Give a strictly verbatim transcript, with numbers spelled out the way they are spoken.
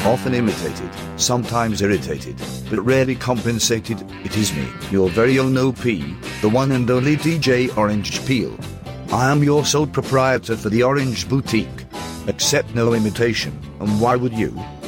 often imitated, sometimes irritated, but rarely compensated. It is me, your very own O P, the one and only D J Orange Peel. I am your sole proprietor for the Orange Boutique. Accept no imitation, and why would you?